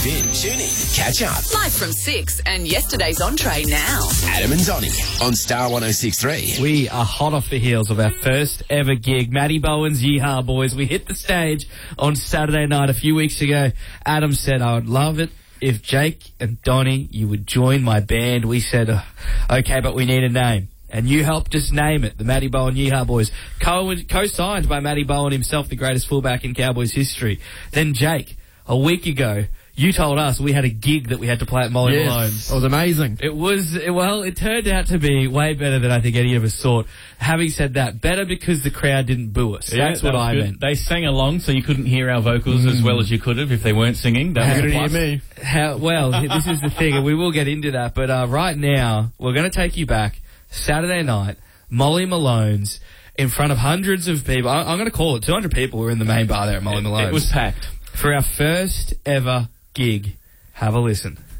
Tune in, catch up. Live from 6 and yesterday's entree now. Adam and Donnie on Star 106.3. We are hot off the heels of our first ever gig, Matty Bowen's Yeehaw Boys. We hit the stage on Saturday night a few weeks ago. Adam said, I would love it if Jake and Donnie, you would join my band. We said, okay, but we need a name. And you helped us name it, the Matty Bowen Yeehaw Boys. Co-signed by Matty Bowen himself, the greatest fullback in Cowboys history. Then Jake, a week ago, you told us we had a gig that we had to play at Molly Malone's. It was amazing. It was, well, it turned out to be way better than I think any of us thought. Having said that, better because the crowd didn't boo us. Yeah, That's what I meant. They sang along so you couldn't hear our vocals as well as you could have if they weren't singing. That You was a couldn't hear plus. me. Well, this is the thing, and we will get into that, but right now, we're going to take you back Saturday night, Molly Malone's, in front of hundreds of people. I'm going to call it 200 people were in the main bar there at Molly Malone's. It was packed. For our first ever gig. Have a listen.